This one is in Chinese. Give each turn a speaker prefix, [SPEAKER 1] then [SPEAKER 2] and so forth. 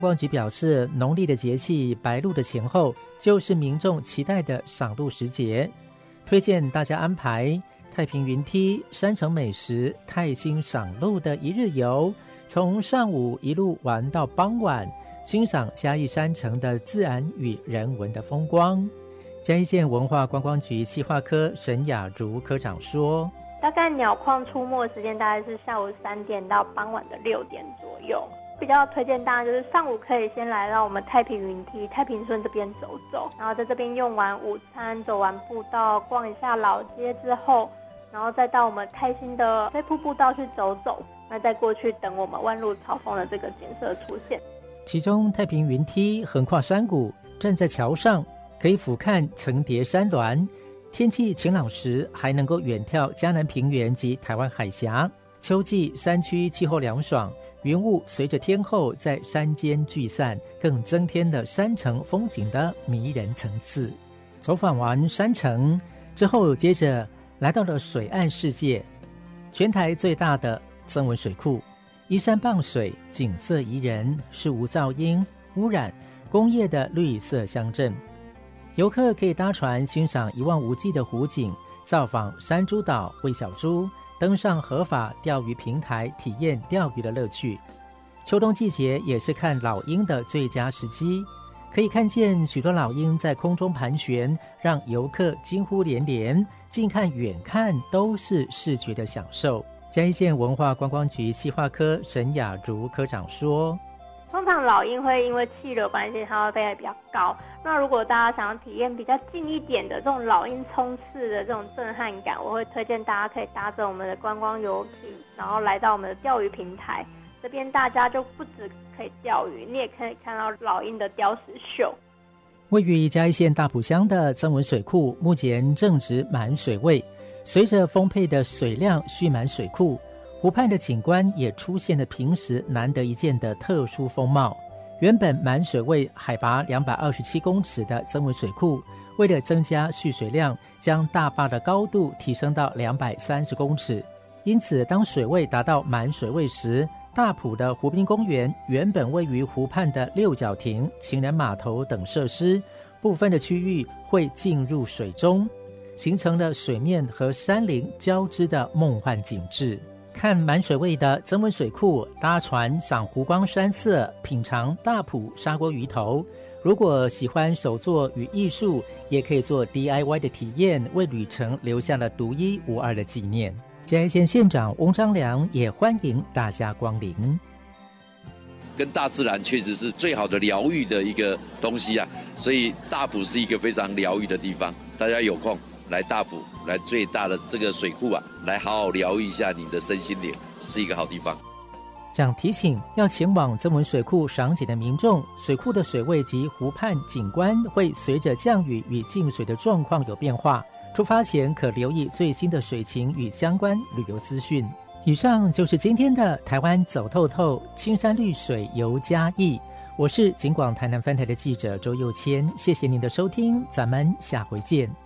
[SPEAKER 1] 观光局表示，农历的节气白露的前后，就是民众期待的赏鹿时节，推荐大家安排太平云梯、山城美食、泰兴赏鹿的一日游，从上午一路玩到傍晚，欣赏嘉义山城的自然与人文的风光。嘉义县文化观光局企划科沈雅茹科长说，
[SPEAKER 2] 大概鸟况出没的时间大概是下午3点到傍晚的6点左右。比较推荐大家就是上午可以先来到我们太平云梯、太平村这边走走，然后在这边用完午餐、走完步道、逛一下老街之后，然后再到我们泰兴的飞瀑步道去走走，那再过去等我们万路草峰的这个景色出现。
[SPEAKER 1] 其中太平云梯横跨山谷，站在桥上可以俯瞰层叠山峦，天气晴朗时还能够远眺嘉南平原及台湾海峡。秋季山区气候凉爽，云雾随着天候在山间聚散，更增添了山城风景的迷人层次。走访完山城之后，接着来到了水岸世界，全台最大的曾文水库，依山傍水，景色宜人，是无噪音、污染、工业的绿色乡镇。游客可以搭船欣赏一望无际的湖景，造访山猪岛喂小猪，登上合法钓鱼平台，体验钓鱼的乐趣。秋冬季节也是看老鹰的最佳时机，可以看见许多老鹰在空中盘旋，让游客惊呼连连，近看远看都是视觉的享受。嘉义县文化观光局企划科沈雅茹科长说，
[SPEAKER 2] 通常老鹰会因为气流关系，它会飞得比较高。那如果大家想要体验比较近一点的这种老鹰冲刺的这种震撼感，我会推荐大家可以搭着我们的观光游艇，然后来到我们的钓鱼平台。这边大家就不只可以钓鱼，你也可以看到老鹰的雕石秀。
[SPEAKER 1] 位于嘉义县大埔乡的曾文水库，目前正值满水位，随着丰沛的水量蓄满水库，湖畔的景观也出现了平时难得一见的特殊风貌。原本满水位海拔227公尺的曾文水库，为了增加蓄水量，将大坝的高度提升到230公尺。因此，当水位达到满水位时，大埔的湖滨公园原本位于湖畔的六角亭、情人码头等设施，部分的区域会进入水中，形成了水面和山林交织的梦幻景致。看满水位的曾文水库，搭船赏湖光山色，品尝大埔砂锅鱼头。如果喜欢手作与艺术，也可以做 DIY 的体验，为旅程留下了独一无二的纪念。嘉义县县长翁章良也欢迎大家光临。
[SPEAKER 3] 跟大自然确实是最好的疗愈的一个东西啊，所以大埔是一个非常疗愈的地方，大家有空来大埔，来最大的这个水库啊，来好好疗愈一下你的身心灵，是一个好地方。
[SPEAKER 1] 想提醒要前往曾文水库赏景的民众，水库的水位及湖畔景观会随着降雨与进水的状况有变化，出发前可留意最新的水情与相关旅游资讯。以上就是今天的台湾走透透青山绿水游嘉义，我是警广台南分台的记者周佑谦，谢谢您的收听，咱们下回见。